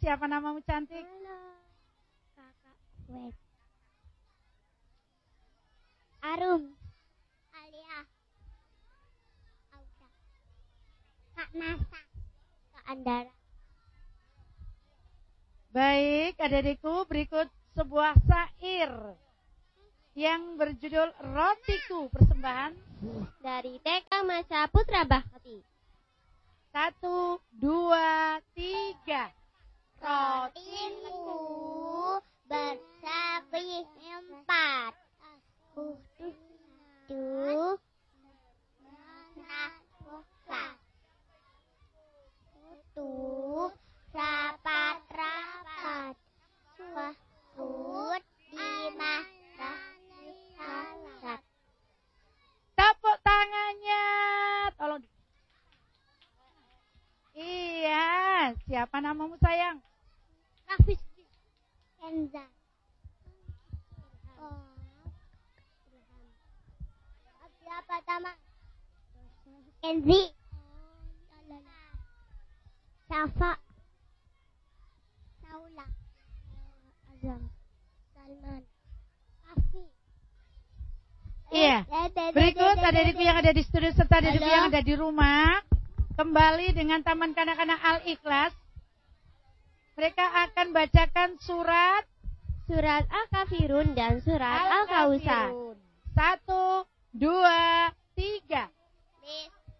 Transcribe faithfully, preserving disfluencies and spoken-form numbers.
siapa namamu cantik? Halo, kakak Wet. Arum. Alia. Auda. Kak Nasa. Kak Andara. Baik, adik-adikku, berikut sebuah syair yang berjudul Rotiku, persembahan Dari T K Masa Putra Bakti. Satu, dua, tiga. Rotiku bersagi empat. Kudus tuh buka. Tuh rapat-rapat. Wahud di masyarakat. Tepuk tangannya. Tolong. Iya, siapa namamu sayang? Nafis Kenza. Oh. Siapa nama? Kenzi. Syafa. Saula. Azam. Salman. Afi. Iya. Berikut adik-adikku yang ada di studio serta adik-adikku Halo. yang ada di rumah. Kembali dengan Taman Kanak-Kanak Al-Ikhlas. Mereka akan bacakan surat Surat Al-Kafirun dan surat Al-Kausar. Satu, dua,